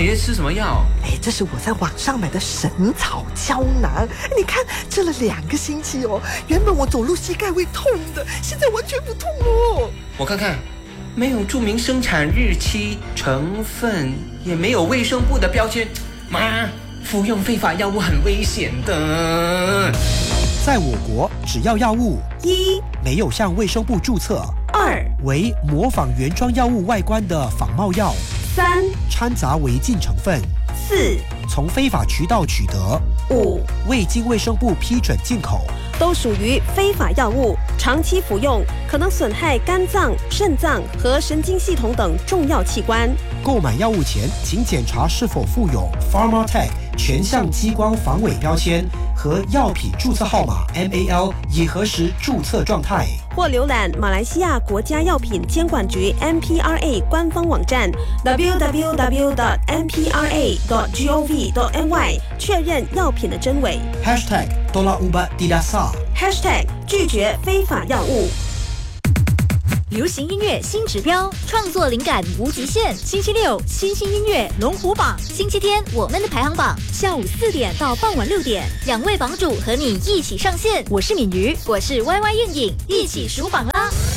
你在吃什么药？ 这是我在网上买的神草胶囊，你看吃了2个星期哦，原本我走路膝盖会痛的，现在完全不痛哦。 我看看，没有注明生产日期、成分，也没有卫生部的标签，妈，服用非法药物很危险的。 在我国，只要药物 1 没有向卫生部注册 2 为模仿原装药物外观的仿冒药 3 掺杂违禁成分 4 从非法渠道取得 5 未经卫生部批准进口， 都属于非法药物，长期服用可能损害肝脏、肾脏和神经系统等重要器官。 购买药物前，请检查是否附有 Pharmatech 全向激光防伪标签和药品注册号码 MAL， 以核实注册状态。 或浏览马来西亚国家药品监管局 MPRA 官方网站 www.mpra.gov.my 确认药品的真伪。 #Tolak Ubat Tidak Sah # 拒绝非法药物。 流行音乐新指标，创作灵感无极限。星期六，新兴音乐龙虎榜；星期天，我们的排行榜，下午4点到傍晚6点，2位榜主和你一起上线。我是敏瑜，我是 YY 燕颖，一起数榜啦！